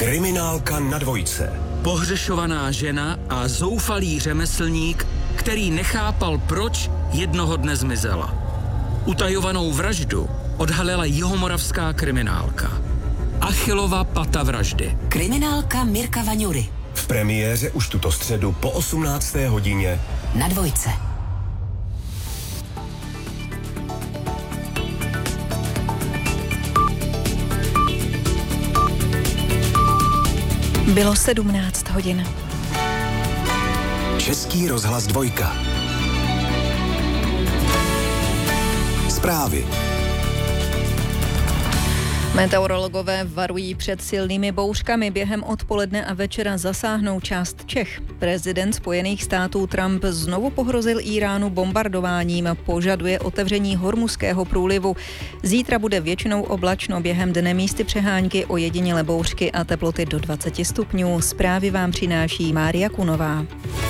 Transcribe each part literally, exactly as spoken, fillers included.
Kriminálka na dvojce. Pohřešovaná žena a zoufalý řemeslník, který nechápal, proč jednoho dne zmizela. Utajovanou vraždu odhalila jihomoravská kriminálka. Achillova pata vraždy. Kriminálka Mirka Vaňury. V premiéře už tuto středu po osmnácté hodině na dvojce. Bylo sedmnáct hodin. Český rozhlas dvojka. Zprávy. Meteorologové varují před silnými bouřkami. Během odpoledne a večera zasáhnou část Čech. Prezident Spojených států Trump znovu pohrozil Íránu bombardováním, požaduje otevření Hormuzského průlivu. Zítra bude většinou oblačno, během dne místy přehánky, ojedinělé bouřky a teploty do dvacet stupňů. Zprávy vám přináší Mária Kunová.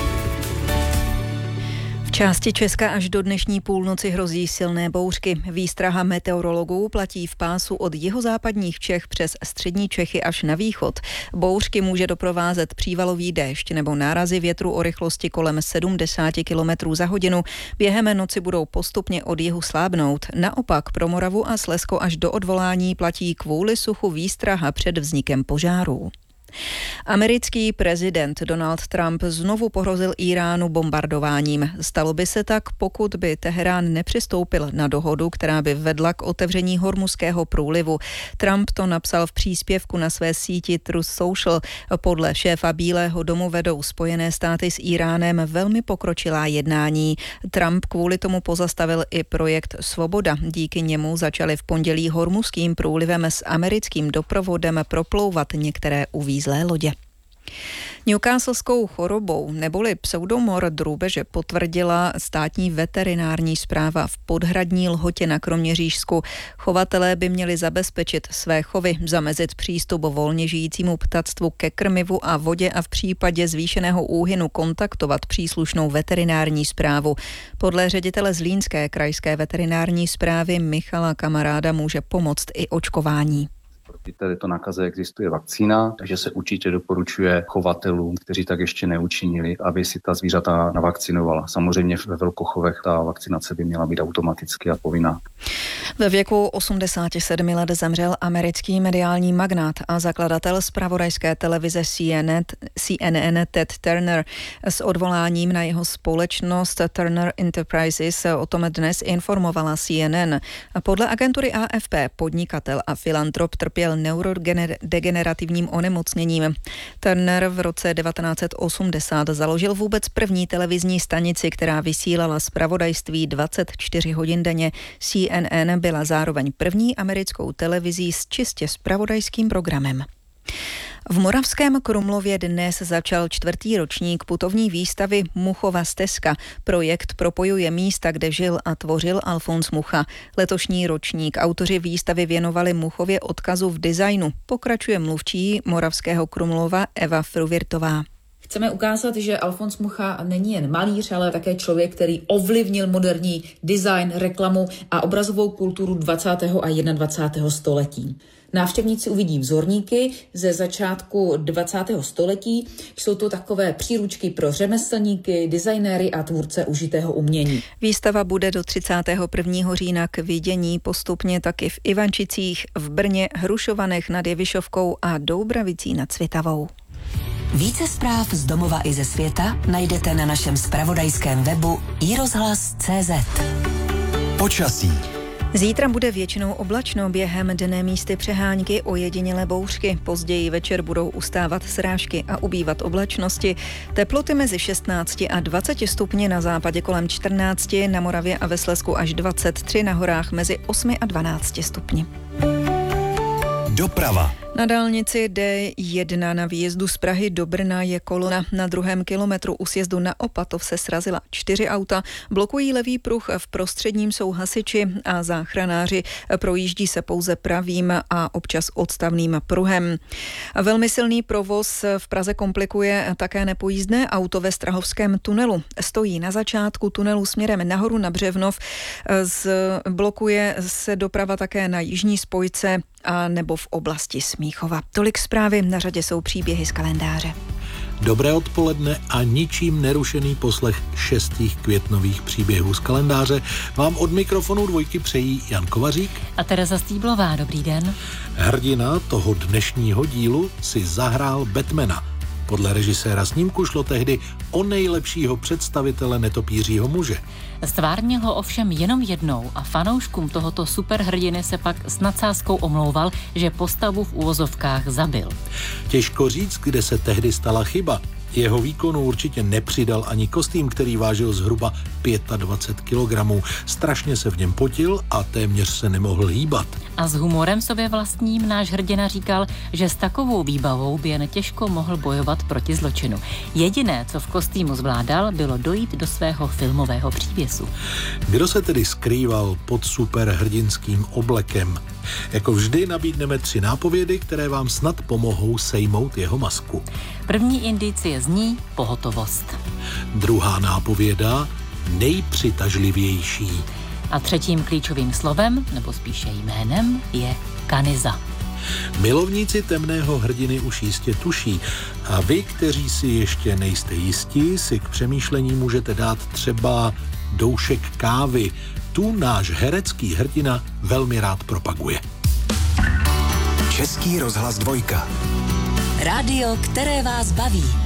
V části Česka až do dnešní půlnoci hrozí silné bouřky. Výstraha meteorologů platí v pásu od jihozápadních Čech přes střední Čechy až na východ. Bouřky může doprovázet přívalový déšť nebo nárazy větru o rychlosti kolem sedmdesát kilometrů za hodinu. Během noci budou postupně od jihu slábnout. Naopak pro Moravu a Slezsko až do odvolání platí kvůli suchu výstraha před vznikem požárů. Americký prezident Donald Trump znovu pohrozil Íránu bombardováním. Stalo by se tak, pokud by Teherán nepřistoupil na dohodu, která by vedla k otevření Hormuzského průlivu. Trump to napsal v příspěvku na své síti Truth Social. Podle šéfa Bílého domu vedou Spojené státy s Íránem velmi pokročilá jednání. Trump kvůli tomu pozastavil i projekt Svoboda. Díky němu začaly v pondělí Hormuzským průlivem s americkým doprovodem proplouvat některé uvízlé lodě. Newcastleskou chorobou neboli pseudomor drůbeže potvrdila státní veterinární správa v Podhradní Lhotě na Kroměřížsku. Chovatelé by měli zabezpečit své chovy, zamezit přístup volně žijícímu ptactvu ke krmivu a vodě a v případě zvýšeného úhynu kontaktovat příslušnou veterinární správu. Podle ředitele Zlínské krajské veterinární správy Michala Kamaráda může pomoct i očkování. Proti této nákaze existuje vakcína, takže se určitě doporučuje chovatelům, kteří tak ještě neučinili, aby si ta zvířata navakcinovala. Samozřejmě ve velkochovech ta vakcinace by měla být automaticky a povinná. Ve věku osmdesáti sedmi let zemřel americký mediální magnát a zakladatel zpravodajské televize C N N Ted Turner. S odvoláním na jeho společnost Turner Enterprises o tom dnes informovala C N N. Podle agentury A F P podnikatel a filantrop trpěl neurodegenerativním onemocněním. Turner v roce devatenáct set osmdesát založil vůbec první televizní stanici, která vysílala zpravodajství dvacet čtyři hodin denně. C N N byla zároveň první americkou televizí s čistě zpravodajským programem. V Moravském Krumlově dnes začal čtvrtý ročník putovní výstavy Muchova stezka. Projekt propojuje místa, kde žil a tvořil Alfons Mucha. Letošní ročník autoři výstavy věnovali Muchově odkazu v designu. Pokračuje mluvčí Moravského Krumlova Eva Fruvirtová. Chceme ukázat, že Alfons Mucha není jen malíř, ale také člověk, který ovlivnil moderní design, reklamu a obrazovou kulturu dvacátého a dvacátého prvního století. Návštěvníci uvidí vzorníky ze začátku dvacátého století. Jsou to takové příručky pro řemeslníky, designéry a tvůrce užitého umění. Výstava bude do třicátého prvního října k vidění, postupně taky v Ivančicích, v Brně, Hrušovanech nad Jevišovkou a Doubravicí nad Svitavou. Více zpráv z domova i ze světa najdete na našem zpravodajském webu i rozhlas tečka cé zet. Počasí. Zítra bude většinou oblačno, během dne místy přehánky, ojedinělé bouřky. Později večer budou ustávat srážky a ubývat oblačnosti. Teploty mezi šestnácti a dvaceti stupni, na západě kolem čtrnácti, na Moravě a ve Slezsku až dvacet tři, na horách mezi osmi a dvanácti stupni. Doprava. Na dálnici D jedna na výjezdu z Prahy do Brna je kolona. Na druhém kilometru u sjezdu na Opatov se srazila čtyři auta. Blokují levý pruh, v prostředním jsou hasiči a záchranáři. Projíždí se pouze pravým a občas odstavným pruhem. Velmi silný provoz v Praze komplikuje také nepojízdné auto ve Strahovském tunelu. Stojí na začátku tunelu směrem nahoru na Břevnov. Blokuje se doprava také na jižní spojce a nebo v oblasti Smíchova. Tolik zprávy, na řadě jsou příběhy z kalendáře. Dobré odpoledne a ničím nerušený poslech šestých květnových příběhů z kalendáře vám od mikrofonu Dvojky přejí Jan Kovařík a Tereza Stýblová. Dobrý den. Hrdina toho dnešního dílu si zahrál Batmana. Podle režiséra snímku šlo tehdy o nejlepšího představitele netopířího muže. Stvárnil ho ovšem jenom jednou a fanouškům tohoto superhrdiny se pak s nadsázkou omlouval, že postavu v uvozovkách zabil. Těžko říct, kde se tehdy stala chyba. Jeho výkonu určitě nepřidal ani kostým, který vážil zhruba dvacet pět kilogramů. Strašně se v něm potil a téměř se nemohl hýbat. A s humorem sobě vlastním náš hrdina říkal, že s takovou výbavou by jen těžko mohl bojovat proti zločinu. Jediné, co v kostýmu zvládal, bylo dojít do svého filmového přívěsu. Kdo se tedy skrýval pod superhrdinským oblekem? Jako vždy nabídneme tři nápovědy, které vám snad pomohou sejmout jeho masku. První indicie zní pohotovost. Druhá nápověda nejpřitažlivější. A třetím klíčovým slovem, nebo spíše jménem, je Kaniza. Milovníci temného hrdiny už jistě tuší a vy, kteří si ještě nejste jistí, si k přemýšlení můžete dát třeba doušek kávy. Tu náš herecký hrdina velmi rád propaguje. Český rozhlas Dvojka. Rádio, které vás baví.